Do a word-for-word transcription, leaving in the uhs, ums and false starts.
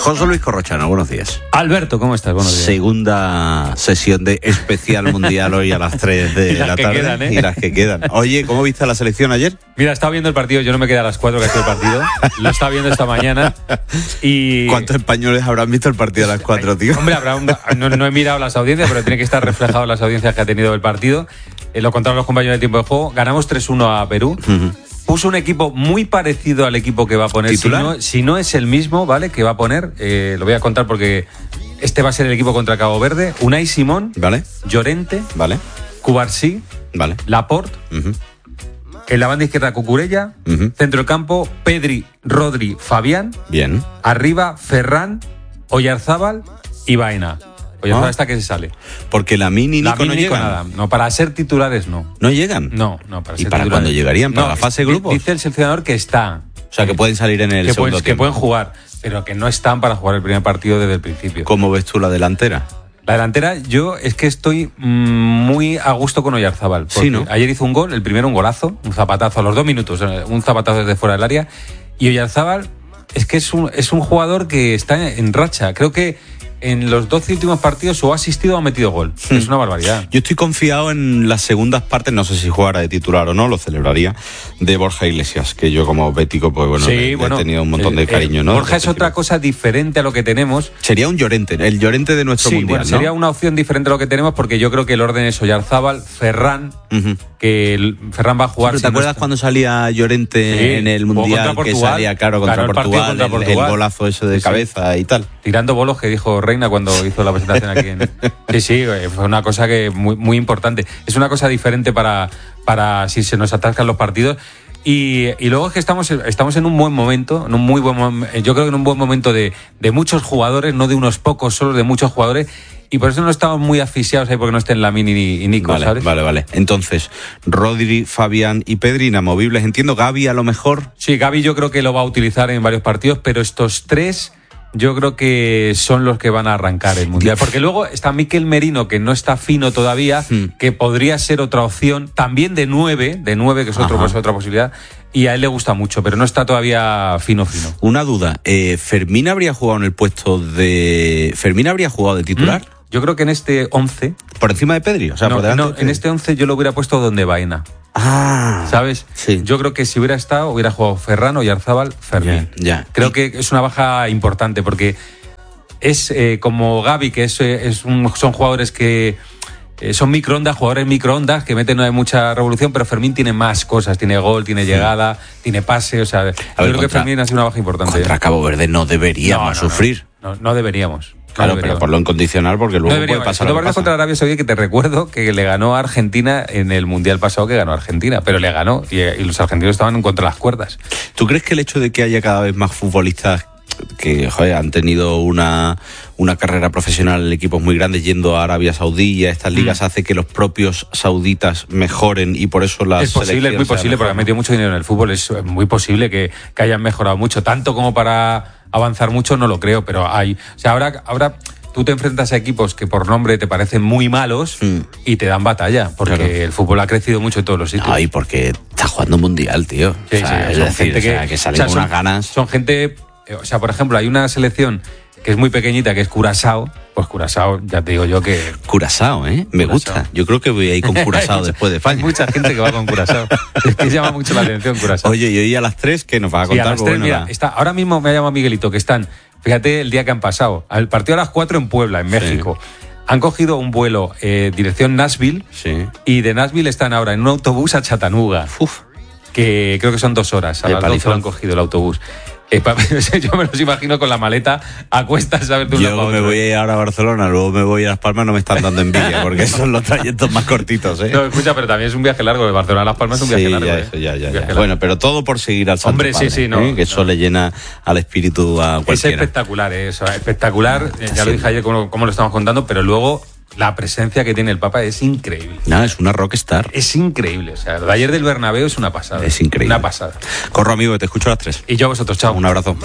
José Luis Corrochano, buenos días. Alberto, ¿cómo estás? Buenos días. Segunda sesión de especial mundial hoy a las tres de la tarde. Quedan, ¿eh? Y las que quedan. Oye, ¿cómo viste la selección ayer? Mira, estaba viendo el partido, yo no me quedé a las cuatro que ha sido el partido. Lo estaba viendo esta mañana. Y ¿cuántos españoles habrán visto el partido a las cuatro, tío? Hombre, habrá un, no, no he mirado las audiencias, pero tiene que estar reflejado en las audiencias que ha tenido el partido. Eh, lo contaron los compañeros de tiempo de juego. Ganamos tres uno a Perú. Uh-huh. Puso un equipo muy parecido al equipo que va a poner. ¿Titular? Si no, si no es el mismo, ¿vale? Que va a poner, eh, lo voy a contar porque este va a ser el equipo contra Cabo Verde. Unai Simón, ¿vale? Llorente, ¿vale? Cubarsí, ¿vale? Laporte, uh-huh. En la banda izquierda Cucurella, uh-huh. Centro del campo Pedri, Rodri, Fabián. Bien. Arriba Ferran, Oyarzábal y Baena. Oyarzábal ah. está que se sale. Porque la Mini y Nico no llegan. Nada. No, para ser titulares no. ¿No llegan? No, no, para ¿Y ser para titulares. cuándo llegarían? ¿Para no, la fase de grupos? Dice el seleccionador que está. O sea, que pueden salir en el que segundo pueden, tiempo. Que pueden jugar, pero que no están para jugar el primer partido desde el principio. ¿Cómo ves tú la delantera? La delantera, yo es que estoy muy a gusto con Oyarzábal. Sí, ¿no? Ayer hizo un gol, el primero un golazo, un zapatazo a los dos minutos, un zapatazo desde fuera del área. Y Oyarzábal es que es un, es un jugador que está en racha. Creo que en los doce últimos partidos o ha asistido o ha metido gol. Hmm. Es una barbaridad. Yo estoy confiado en las segundas partes, no sé si jugara de titular o no, lo celebraría, de Borja Iglesias, que yo como bético, pues bueno, sí, le, bueno he tenido un montón de eh, cariño, ¿no? Borja es otra cosa diferente a lo que tenemos. Sería un Llorente, el Llorente de nuestro sí, mundial, bueno, ¿no? Sería una opción diferente a lo que tenemos porque yo creo que el orden es Oyarzábal, Ferran, uh-huh. que el, Ferran va a jugar. ¿Te si acuerdas no cuando salía Llorente sí, en el mundial, que salía claro contra el Portugal, contra el, Portugal, el golazo ese de sí, cabeza sí. y tal? Tirando bolos que dijo Reina cuando hizo la presentación aquí en... Sí, sí, fue una cosa que muy, muy importante. Es una cosa diferente para, para si se nos atascan los partidos. Y, y luego es que estamos, estamos en un buen momento, en un muy buen momento, yo creo que en un buen momento de, de muchos jugadores, no de unos pocos, solo de muchos jugadores. Y por eso no estamos muy asfixiados ahí porque no estén Lamine y Nico, vale, ¿sabes? Vale, vale. Entonces, Rodri, Fabián y Pedri inamovibles. Entiendo, Gavi a lo mejor. Sí, Gavi yo creo que lo va a utilizar en varios partidos, pero estos tres... Yo creo que son los que van a arrancar el Mundial. Porque luego está Mikel Merino, que no está fino todavía, hmm. que podría ser otra opción, también de nueve, de nueve, que es otro, pues, otra posibilidad, y a él le gusta mucho, pero no está todavía fino, fino. Una duda, eh, ¿Fermín habría jugado en el puesto de... ¿Fermín habría jugado de titular? ¿Mm? Yo creo que en este once... ¿Por encima de Pedri? O sea, no, por delante no, de Pedri. En este once yo lo hubiera puesto donde Baena. Ah, ¿sabes? Sí. Yo creo que si hubiera estado, hubiera jugado Ferran, Oyarzábal, Fermín. Ya, ya. Creo que es una baja importante porque es eh, como Gavi, que es, es un, son jugadores que eh, son microondas, jugadores microondas que meten mucha revolución, pero Fermín tiene más cosas, tiene gol, tiene sí. llegada, tiene pase, o sea, yo creo contra, que Fermín ha sido una baja importante. Contra Cabo Verde no deberíamos no, no, sufrir. No, no, no deberíamos. Claro, no pero por lo incondicional, porque luego no puede pasar. No contra Arabia Saudí, que te recuerdo que le ganó a Argentina en el Mundial pasado, que ganó a Argentina, pero le ganó y, y los argentinos estaban contra las cuerdas. ¿Tú crees que el hecho de que haya cada vez más futbolistas que joder, han tenido una, una carrera profesional en equipos muy grandes yendo a Arabia Saudí y a estas ligas mm. hace que los propios sauditas mejoren y por eso las es posible, es muy posible, porque han metido mucho dinero en el fútbol, es muy posible que, que hayan mejorado mucho, tanto como para avanzar mucho no lo creo, pero hay, o sea, ahora, ahora tú te enfrentas a equipos que por nombre te parecen muy malos mm. y te dan batalla, porque claro. el fútbol ha crecido mucho en todos los sitios. No, y porque está jugando mundial, tío. Sí, o sea, sí, es son decir, gente que, o sea, que salen o sea, con son, unas ganas. Son gente, o sea, por ejemplo, hay una selección que es muy pequeñita, que es Curazao. Pues Curazao, ya te digo yo que... Curazao, ¿eh? Me Curazao. gusta. Yo creo que voy a ir con Curazao después de España. Hay mucha gente que va con Curazao. Es que llama mucho la atención Curazao. Oye, y hoy a las tres, ¿qué nos va a contar? Sí, a las tres, bueno, mira, está, ahora mismo me ha llamado Miguelito, que están, fíjate el día que han pasado, al partido a las cuatro en Puebla, en México. Sí. Han cogido un vuelo eh, dirección Nashville sí. y de Nashville están ahora en un autobús a Chattanooga. Uf. Que creo que son dos horas. A las doce lo han cogido el autobús. Eh, yo me los imagino con la maleta a cuestas, ¿sabes? De yo me voy a ir ahora a Barcelona, luego me voy a Las Palmas, no me están dando envidia, porque son los trayectos más cortitos, ¿eh? No, escucha, pero también es un viaje largo, de Barcelona a Las Palmas es un viaje sí, largo. Ya, ¿eh? eso, ya, ya, ya. Bueno, pero todo por seguir al Santo Hombre, Padre, sí, sí, no, ¿eh? Que eso no. le llena al espíritu a cualquiera. Es espectacular, ¿eh? Eso, espectacular, Ah, ya sí. Lo dije ayer como, como lo estamos contando, pero luego... La presencia que tiene el Papa es increíble. No, es una rockstar. Es increíble. O sea, lo de ayer del Bernabéu es una pasada. Es increíble. Una pasada. Corro, amigo, te escucho a las tres. Y yo a vosotros, chao. Un abrazo.